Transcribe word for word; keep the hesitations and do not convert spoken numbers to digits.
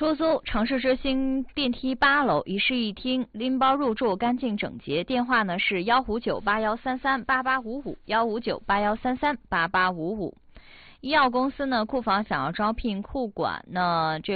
出租城市之星电梯八楼一室一厅，拎包入住，干净整洁。电话呢是幺五九八幺三三八八五五，幺五九八幺三三八八五五。医药公司呢库房想要招聘库管，那这